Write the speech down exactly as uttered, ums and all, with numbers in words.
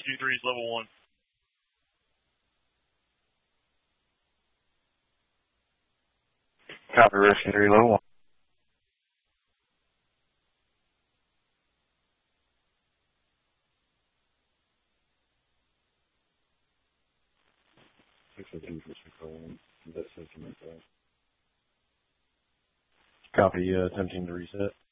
two three is level one. Copy, Rescue three, level one. Copy, uh, attempting to reset.